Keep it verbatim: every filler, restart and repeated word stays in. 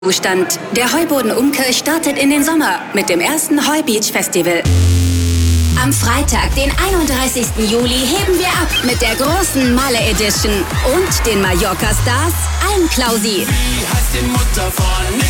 Zustand. Der Heuboden Umkirch startet in den Sommer mit dem ersten Heu Beach Festival. Am Freitag, den einunddreißigsten Juli, heben wir ab mit der großen Malle Edition und den Mallorca Stars Almklausi. Wie heißt die Mutter von